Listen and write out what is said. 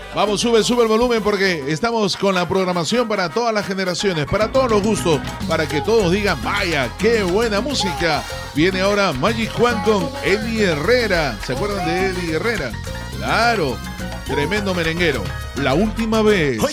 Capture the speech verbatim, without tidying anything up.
Vamos, sube, sube el volumen porque estamos con la programación para todas las generaciones, para todos los gustos, para que todos digan, vaya, qué buena música. Viene ahora Magic Juan con Eddie Herrera. ¿Se acuerdan de Eddie Herrera? Claro, tremendo merenguero. La última vez.